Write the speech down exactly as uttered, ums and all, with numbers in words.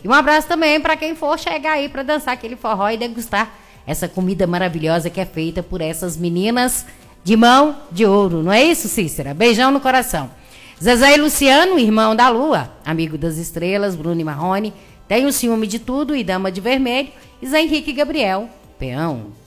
E um abraço também para quem for chegar aí para dançar aquele forró e degustar essa comida maravilhosa que é feita por essas meninas de mão de ouro. Não é isso, Cícera? Beijão no coração. Zezé e Luciano, irmão da Lua, amigo das estrelas, Bruno e Marrone, tem o ciúme de tudo e Dama de Vermelho, e Zé Henrique e Gabriel, peão.